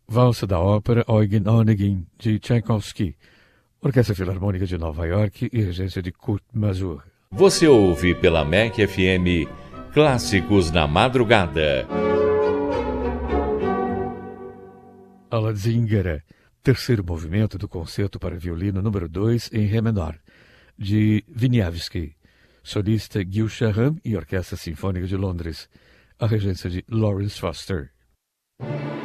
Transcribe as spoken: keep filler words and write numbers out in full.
Valsa da ópera Eugen Onegin, de Tchaikovsky, Orquestra Filarmônica de Nova York e regência de Kurt Masur. Você ouve pela M E C F M Clássicos na Madrugada. Alla Zingara, terceiro movimento do Concerto para Violino número dois em Ré menor, de Wieniawski, solista Gil Shaham e Orquestra Sinfônica de Londres, a regência de Lawrence Foster.